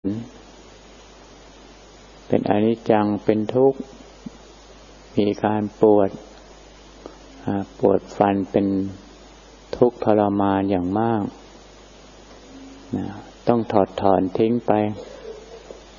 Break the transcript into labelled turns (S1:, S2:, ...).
S1: เป็นอนิจจังเป็นทุกข์มีการปวดฟันเป็นทุกข์ทรมานอย่างมากต้องถอดถอนทิ้งไป